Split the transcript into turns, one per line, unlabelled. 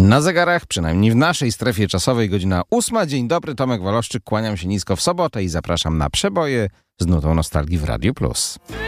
Na zegarach, przynajmniej w naszej strefie czasowej, godzina 8. Dzień dobry, Tomek Waloszczyk, kłaniam się nisko w sobotę i zapraszam na przeboje z nutą nostalgii w Radiu Plus.